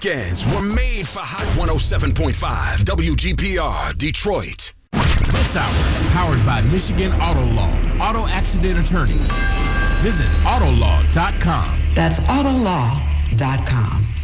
weekends were made for Hot 107.5 WGPR Detroit. This hour is powered by Michigan Auto Law. Auto accident attorneys. Visit Autolaw.com. That's Autolaw.com.